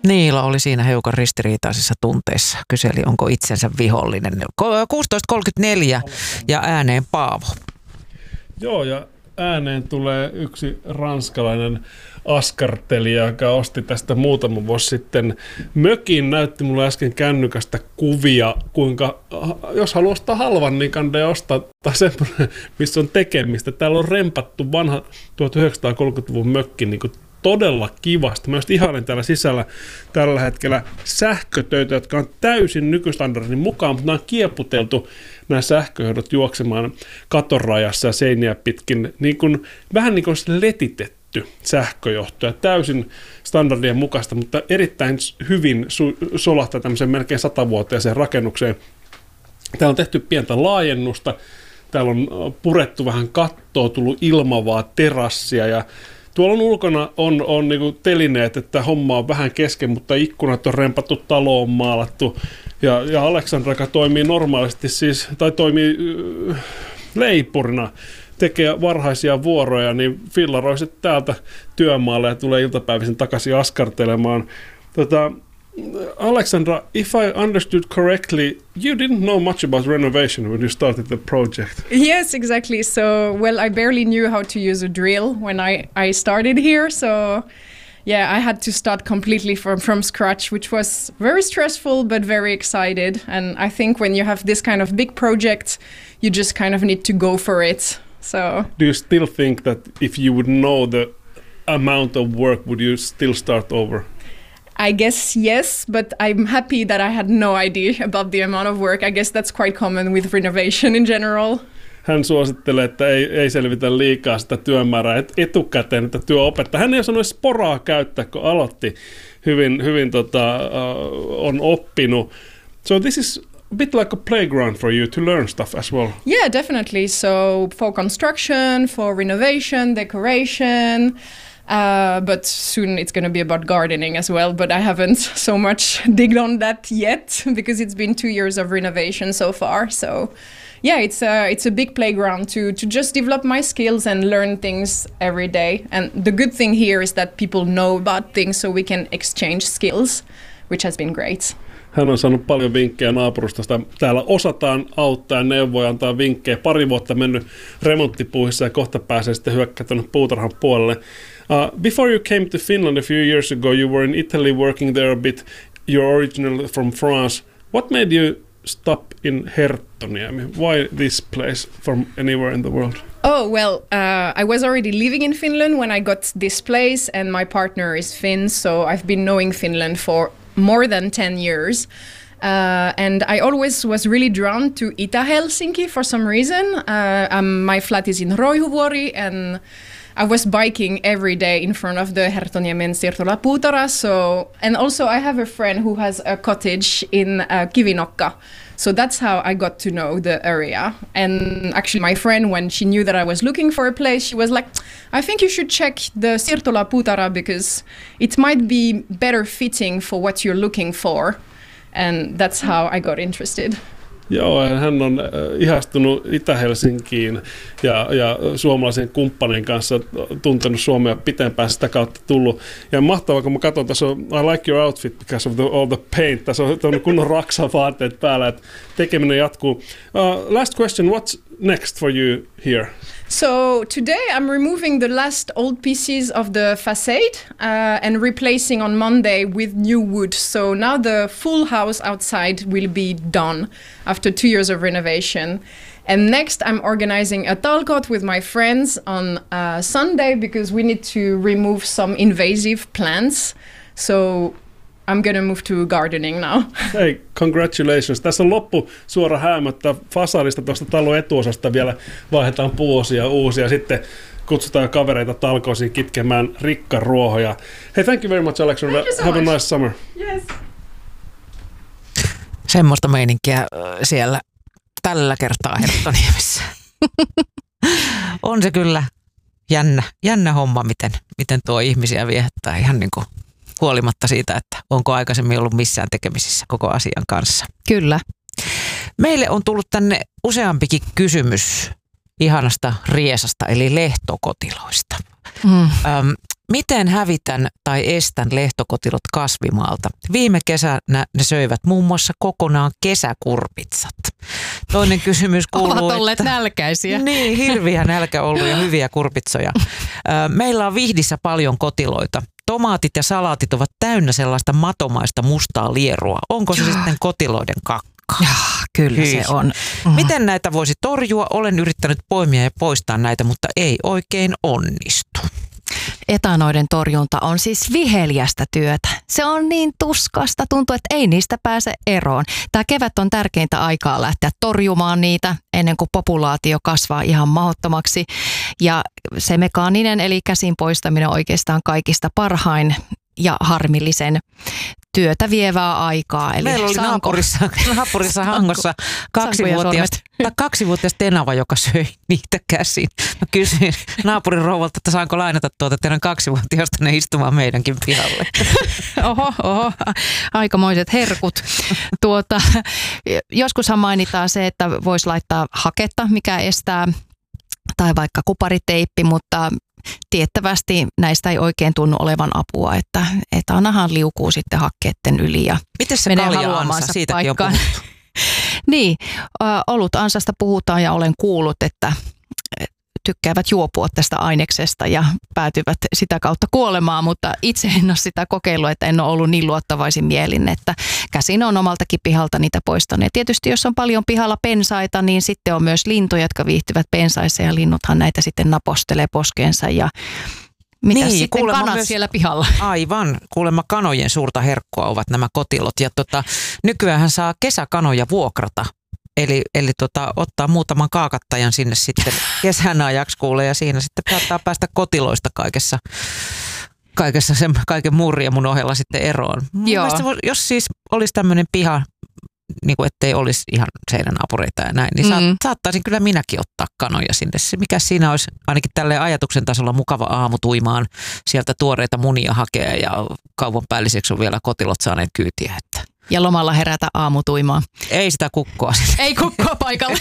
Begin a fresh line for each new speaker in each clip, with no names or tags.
Niilo oli siinä hiukan ristiriitaisissa tunteissa. Kyseli, onko itsensä vihollinen. 16.34 ja ääneen Paavo.
Joo, ja ääneen tulee yksi ranskalainen askartelija, joka osti tästä muutama vuosi sitten mökin. Näytti mulle äsken kännykästä kuvia, kuinka jos haluaa ostaa halvan, niin kannattaa ostaa tai semmoinen, missä on tekemistä. Täällä on rempattu vanha 1930-luvun mökki niin kuin todella kivasti. Mä just ihailen täällä sisällä tällä hetkellä sähkötöitä, jotka on täysin nykystandardin mukaan, mutta nämä on kieputeltu nämä sähköjohdot juoksemaan katorajassa ja seiniä pitkin, niin kuin, vähän niin kuin letitetty sähköjohto ja täysin standardien mukaista, mutta erittäin hyvin solahtaa tämmöiseen melkein 100-vuotiaaseen rakennukseen. Täällä on tehty pientä laajennusta, täällä on purettu vähän kattoa, tullut ilmavaa terassia ja tuolla on ulkona on niinku telineet, että homma on vähän kesken, mutta ikkunat on rempattu, talo on maalattu. Ja Aleksandra, joka toimii normaalisti siis, tai toimii leipurina, tekee varhaisia vuoroja, niin fillaroi sitten täältä työmaalle ja tulee iltapäivisin takaisin askartelemaan. Alexandra, if I understood correctly, you didn't know much about renovation when you started the project.
Yes, exactly. So, well, I barely knew how to use a drill when I started here. So, yeah, I had to start completely from scratch, which was very stressful, but very excited. And I think when you have this kind of big project, you just kind of need to go for it. So,
do you still think that if you would know the amount of work, would you still start over?
I guess yes, but I'm happy that I had no idea about the amount of work. I guess that's quite common with renovation in general.
Hän suosittelee, että ei selvitä liikaa sitä työmäärää etukäteen, että työopettaa. Hän ei osannut sporaa käyttää, kun aloitti. Hyvin on oppinut. So this is a bit like a playground for you to learn stuff as well.
Yeah, definitely. So for construction, for renovation, decoration. But soon it's going to be about gardening as well, but I haven't so much digged on that yet because it's been 2 years of renovation so far. So yeah, it's a big playground to just develop my skills and learn things every day. And the good thing here is that people know about things so we can exchange skills, which has been great.
Hän on saanut paljon vinkkejä naapurustosta. Täällä osataan auttaa ja neuvoja, antaa vinkkejä. 2 vuotta mennyt remonttipuuhissa ja kohta pääsee sitten hyökkää tuonne puutarhan puolelle. Before you came to Finland a few years ago, you were in Italy working there a bit. You're originally from France. What made you stop in Herttoniemi? Why this place from anywhere in the world?
Oh, well, I was already living in Finland when I got this place, and my partner is Finn, so I've been knowing Finland for more than 10 years. And I always was really drawn to Itä-Helsinki for some reason. My flat is in Roihuvuori, and I was biking every day in front of the Herttoniemen siirtolapuutarha. So, and also I have a friend who has a cottage in Kivinokka. So that's how I got to know the area. And actually my friend, when she knew that I was looking for a place, she was like, I think you should check the siirtolapuutarha because it might be better fitting for what you're looking for. And that's how I got interested.
Joo, hän on ihastunut Itä-Helsinkiin ja suomalaisen kumppanin kanssa tuntenut Suomea pitempään sitä kautta tullut. Ja mahtavaa, kun mä katson, tässä on I like your outfit because of all the paint. Tässä on kunnon raksavaatteet päällä, että tekeminen jatkuu. Last question, what's next for you here?
So today I'm removing the last old pieces of the facade and replacing on Monday with new wood. So now the full house outside will be done after 2 years of renovation. And next I'm organizing a talkot with my friends on Sunday because we need to remove some invasive plants. So I'm gonna move to gardening now.
Hey, congratulations. Tässä on loppu suora häämöttä fasadista tuosta talon etuosasta vielä vaihdetaan puuosia uusia. Sitten kutsutaan kavereita talkoisiin kitkemään rikkaruohoja. Hey, thank you very much, Alexandra. Have a nice summer.
Yes.
Semmoista meininkiä siellä tällä kertaa Herttoniemessä. On se kyllä jännä homma, miten tuo ihmisiä viehättää ihan niin kuin huolimatta siitä, että onko aikaisemmin ollut missään tekemisissä koko asian kanssa.
Kyllä.
Meille on tullut tänne useampikin kysymys ihanasta riesasta, eli lehtokotiloista. Miten hävitän tai estän lehtokotilot kasvimaalta? Viime kesänä ne söivät muun muassa kokonaan kesäkurpitsat. Toinen kysymys kuuluu,
ovat olleet nälkäisiä.
Niin, hirviä nälkä ollut ja hyviä kurpitsoja. Meillä on Vihdissä paljon kotiloita. Tomaatit ja salaatit ovat täynnä sellaista matomaista mustaa lierua. Onko se sitten kotiloiden kakka?
Kyllä se on.
Miten näitä voisi torjua? Olen yrittänyt poimia ja poistaa näitä, mutta ei oikein onnistu.
Etanoiden torjunta on siis viheliästä työtä. Se on niin tuskasta, tuntuu, että ei niistä pääse eroon. Tämä kevät on tärkeintä aikaa lähteä torjumaan niitä ennen kuin populaatio kasvaa ihan mahdottomaksi. Ja se mekaaninen eli käsin poistaminen on oikeastaan kaikista parhain ja harmillisen työtä vievää aikaa. Eli
meillä oli naapurissa Hangossa kaksivuotias tenava, joka söi niitä käsin. Mä kysyin naapurin rouvalta, että saanko lainata tuota teidän 2-vuotiaasta ne istumaan meidänkin pihalle.
Oho, aikamoiset herkut. Joskushan mainitaan se, että voisi laittaa haketta, mikä estää, tai vaikka kupariteippi, mutta tiettävästi näistä ei oikein tunnu olevan apua, että etanahan liukuu sitten hakkeiden yli ja
miten se kalja-ansa? Siitäkin on puhuttu.
Niin, olut-ansasta puhutaan ja olen kuullut, että tykkäävät juopua tästä aineksesta ja päätyvät sitä kautta kuolemaan, mutta itse en ole sitä kokeillut, että en ole ollut niin luottavaisin mielin, että käsin on omaltakin pihalta niitä poistanut. Ja tietysti jos on paljon pihalla pensaita, niin sitten on myös lintuja, jotka viihtyvät pensaissa ja linnuthan näitä sitten napostelee poskeensa ja mitäs niin, sitten kanat myös siellä pihalla?
Aivan, kuulemma kanojen suurta herkkua ovat nämä kotilot ja nykyäänhän saa kesäkanoja vuokrata. Eli ottaa muutaman kaakattajan sinne sitten kesän ajaksi kuulee ja siinä sitten saattaa päästä kotiloista kaikessa sen kaiken murriemun ohella sitten eroon. Jos siis olisi tämmöinen piha, niin kuin ettei olisi ihan seinänaapureita ja näin, niin saattaisin kyllä minäkin ottaa kanoja sinne. Se mikä siinä olisi ainakin tälleen ajatuksen tasolla mukava aamu tuimaan sieltä tuoreita munia hakea ja kaupan päälliseksi on vielä kotilot saaneet kyytiä, että
ja lomalla herätä aamutuimaan.
Ei sitä kukkoa.
Ei kukkoa paikalle.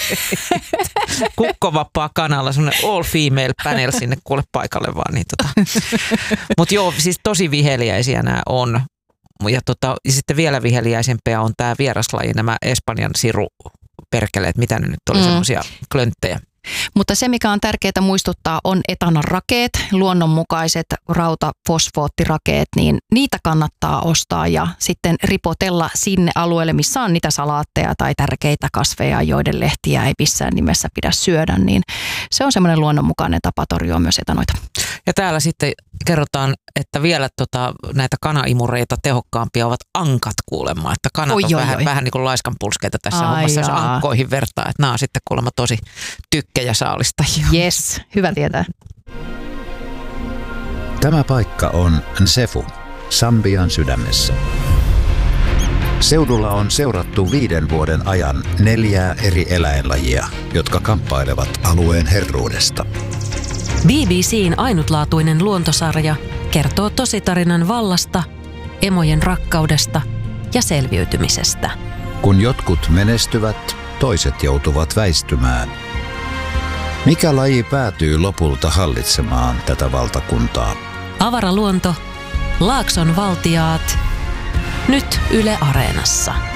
Kukkovapaa kanalla, semmoinen all female panel sinne kuule paikalle vaan. Niin Mutta joo, siis tosi viheliäisiä nämä on. Ja sitten vielä viheliäisempiä on tämä vieraslaji, nämä Espanjan siruperkeleet, mitä ne nyt oli semmoisia klönttejä.
Mutta se, mikä on tärkeää muistuttaa, on etanan rakeet, luonnonmukaiset rautafosfoottirakeet, niin niitä kannattaa ostaa ja sitten ripotella sinne alueelle, missä on niitä salaatteja tai tärkeitä kasveja, joiden lehtiä ei missään nimessä pidä syödä, niin se on semmoinen luonnonmukainen tapa torjua myös etanoita.
Ja täällä sitten kerrotaan, että vielä näitä kanaimureita tehokkaampia ovat ankat kuulemma, että kanat on vähän niin kuin laiskanpulskeita tässä hommassa, jos ankkoihin vertaa, että nämä on sitten kuulemma tosi tykkejä saalistajia.
Yes, hyvä tietää.
Tämä paikka on Nsefu, Sambian sydämessä. Seudulla on seurattu 5 vuoden ajan 4 eri eläinlajia, jotka kamppailevat alueen herruudesta.
BBC:n ainutlaatuinen luontosarja kertoo tositarinan vallasta, emojen rakkaudesta ja selviytymisestä.
Kun jotkut menestyvät, toiset joutuvat väistymään. Mikä laji päätyy lopulta hallitsemaan tätä valtakuntaa?
Avara luonto, Laakson valtiaat, nyt Yle Areenassa.